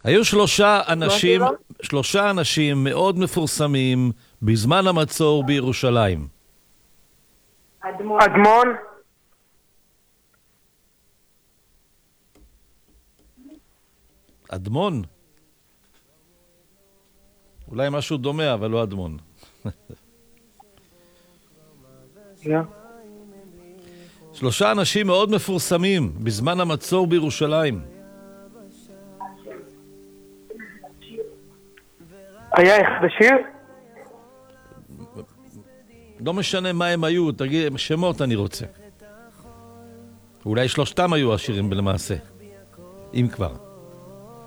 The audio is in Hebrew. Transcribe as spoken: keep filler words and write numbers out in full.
היו שלושה אנשים, שלושה אנשים מאוד מפורסמים בזמן המצור בירושלים. אדמון, אדמון? אולי משהו דומה, אבל לא אדמון. שלושה אנשים מאוד מפורסמים בזמן המצור בירושלים. היה איך בשיר? לא משנה מה הם היו, תגיד, שמות אני רוצה. אולי שלושתם היו עשירים למעשה, אם כבר.